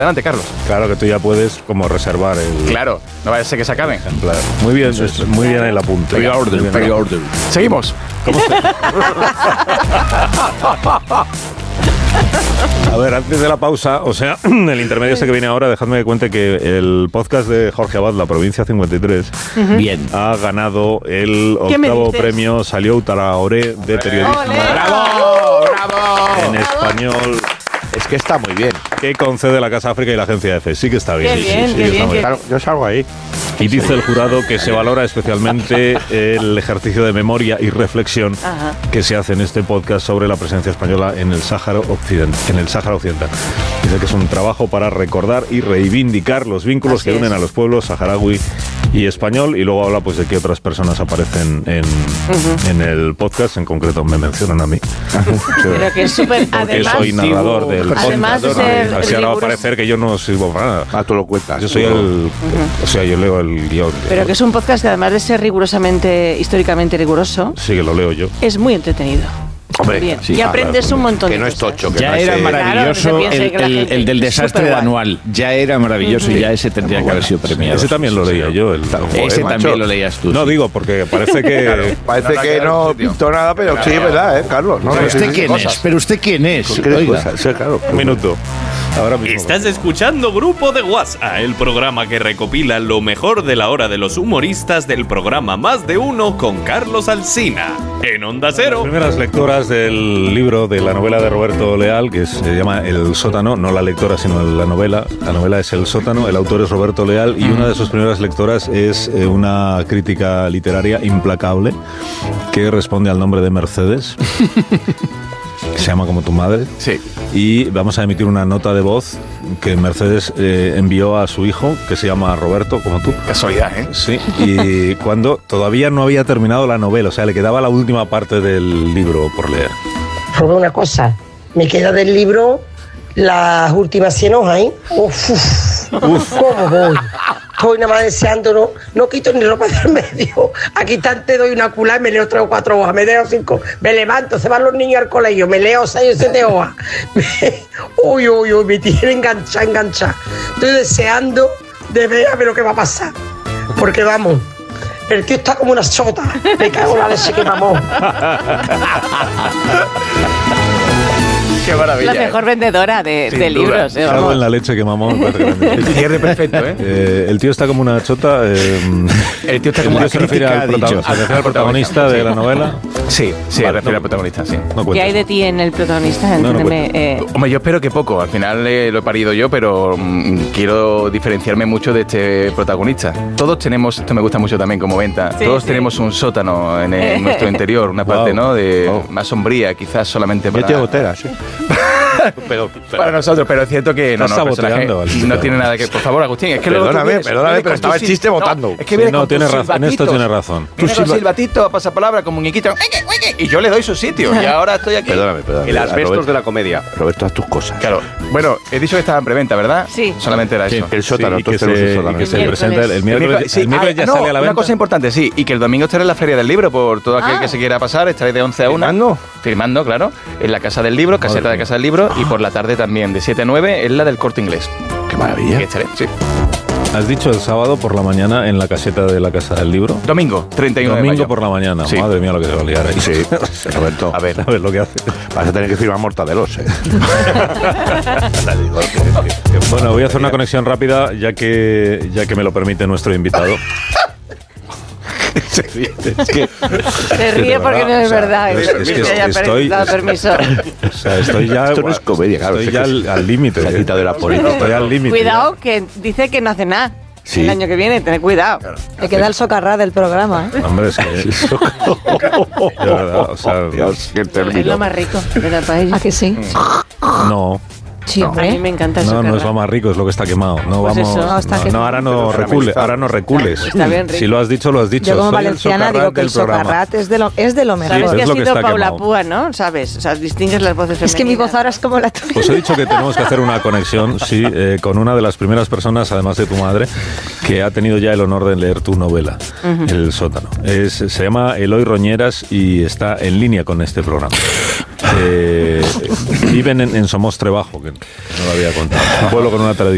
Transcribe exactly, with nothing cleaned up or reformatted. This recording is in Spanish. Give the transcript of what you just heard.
Adelante, Carlos. Claro que tú ya puedes como reservar el... Claro, no vaya a ser que se acaben. Ejemplar. Muy bien, es, muy bien el apunte. Pre-order, pre-order. Seguimos. ¿Cómo se... A ver, antes de la pausa, o sea, el intermedio este que viene ahora, dejadme que cuente que el podcast de Jorge Abad, La Provincia cincuenta y tres, uh-huh. bien, ha ganado el octavo premio Salió Traoré de periodismo. ¡Olé! ¡Bravo! ¡Bravo! En español. Es que está muy bien. Que concede la Casa África y la Agencia Efe. Sí que está bien. Qué bien, sí, sí, qué sí, bien. Está Qué... claro, yo salgo ahí. Y dice el jurado que se valora especialmente el ejercicio de memoria y reflexión Ajá. que se hace en este podcast sobre la presencia española en el Sáhara Occidental. En el Sáhara Occidental. Dice que es un trabajo para recordar y reivindicar los vínculos Así que es. unen a los pueblos saharaui y español, y luego habla pues de que otras personas aparecen en, uh-huh. en el podcast, en concreto me mencionan a mí. Pero que es súper, además, soy narrador del podcast. Además de ser Así ahora va a parecer que yo no sirvo para nada. Ah, tú lo cuentas. Yo soy el... Uh-huh. O sea, yo leo el guión. Pero que es un podcast que además de ser rigurosamente, históricamente riguroso... Sí, que lo leo yo. Es muy entretenido. Hombre, sí, y aprendes claro, un montón que de no es cosas. tocho, que ya no era es, maravilloso claro, el, el, el del desastre de anual. Ya era maravilloso uh-huh. y ya ese tendría que haber sido premiado. Ese también lo leía yo. El, Joder, ese macho. También lo leías tú. No, sí. digo, porque parece que... Claro, parece no, que no, no pintó nada, pero claro, sí, es verdad, ¿eh, Carlos? No, ¿Pero no, usted sí, quién cosas. es? ¿Pero usted quién es? Oiga. Sí, claro. Un minuto. Ahora mismo. Estás escuchando Grupo de WhatsApp, el programa que recopila lo mejor de la hora de los humoristas del programa Más de Uno con Carlos Alsina, en Onda Cero. Las primeras lectoras del libro de la novela de Roberto Leal, que se llama El Sótano, no la lectora, sino la novela. La novela es El Sótano, el autor es Roberto Leal, y una de sus primeras lectoras es una crítica literaria implacable que responde al nombre de Mercedes. Que se llama como tu madre. Sí. Y vamos a emitir una nota de voz que Mercedes eh, envió a su hijo, que se llama Roberto, como tú. Casualidad, ¿eh? Sí. Y cuando todavía no había terminado la novela, o sea, le quedaba la última parte del libro por leer. Robé una cosa. Me queda del libro las últimas cien hojas, ¿eh? Uf, uf, uf. ¿Cómo voy? Estoy nada más deseando, no, no quito ni ropa del medio. Aquí te doy una culá y me leo tres o cuatro hojas, me leo cinco, me levanto, se van los niños al colegio, me leo seis o siete hojas. Me, uy, uy, uy, me tiene enganchada, enganchada. Estoy deseando de ver a ver lo que va a pasar. Porque vamos, el tío está como una chota. Me cago en la leche que mamó. Qué maravilla. La mejor vendedora de, de libros. Eh, Cago en la leche que mamó. El cierre perfecto, ¿eh? ¿eh? El tío está como una chota. Eh, el tío está como una se refiere al, prota- se refiere al protagonista de la novela. Sí, sí, vale, refiere no, al protagonista, sí. No ¿Qué hay de ti en el protagonista? Entiéndeme. No, no eh. Hombre, yo espero que poco. Al final eh, lo he parido yo, pero mmm, quiero diferenciarme mucho de este protagonista. Todos tenemos, esto me gusta mucho también como venta, sí, todos sí. tenemos un sótano en, el, en nuestro interior, una parte, wow. ¿no? De oh. más sombría, quizás solamente para... Yo tengo gotera, sí. Pero, pero, para nosotros, pero es cierto que no, no, no tiene nada que... Por favor, Agustín, es que perdóname, vienes, perdóname, pero estaba el chiste no, votando. Es que viene sí, no, con tiene razón, en esto tiene razón. Viene con silbatito, pasapalabra, con muñequito, y yo le doy su sitio, y ahora estoy aquí. Perdóname, perdóname. El asbestos de la comedia. Roberto, haz tus cosas. Claro. Bueno, he dicho que estaba en preventa, ¿verdad? Sí. Solamente era sí, eso. El sótano, sí, y que se, el sótano. Y que se presenta el, el miércoles. Sí, el miércoles ya ah, no, sale a la venta. Una cosa importante, sí, y que el domingo estaré en la Feria del Libro por todo aquel ah. que se quiera pasar, estaré de once a una. ¿Firmando? Firmando, claro, en la Casa del Libro, caseta de Casa del Libro, y por la tarde también, de siete a nueve, en la del Corte Inglés. ¡Qué maravilla! Que estaré, sí. ¿Has dicho el sábado por la mañana en la caseta de la Casa del Libro? Domingo, treinta y uno Domingo de mayo. por la mañana. Sí. Madre mía lo que se va a liar ahí. Sí, Roberto. A ver. A ver lo que hace. Vas a tener que firmar mortadelos, ¿eh? Bueno, voy a hacer una conexión rápida ya que, ya que me lo permite nuestro invitado. Se ríe, es que, se ríe porque no es o sea, verdad. Es, es que haya estoy, dado permiso. O sea, estoy ya. Esto no es comedia, claro. Estoy ya al, al límite. Se ha quitado de la política. Estoy al límite. Cuidado, que dice que no hace nada. Sí. El año que viene, tened cuidado. Claro. Te queda el socarrá del programa. ¿eh? Hombre, es que. De verdad, o sea. Dios, qué término. Es lo más rico del país. ¿A que sí? No. Sí, hombre. A mí me encanta eso. No, no es lo más rico, es lo que está quemado. No, pues vamos. Eso. No, está no, que no, ahora no recules. Ahora no recules. Está bien rico. Si lo has dicho, lo has dicho. Yo como Soy valenciana digo que el socarrat es de lo, es de lo mejor. Sabes sí, que es ha lo que sido está Paula quemado. Púa, ¿no? ¿Sabes? O sea, distingues las voces femeninas. Es que mi voz ahora es como la tuya. Pues he dicho que tenemos que hacer una conexión, sí, eh, con una de las primeras personas, además de tu madre, que ha tenido ya el honor de leer tu novela, uh-huh. El Sótano. Es, se llama Eloy Roñeras y está en línea con este programa. Eh, viven en, en Somostre Bajo, que no lo había contado. Un pueblo con una tradición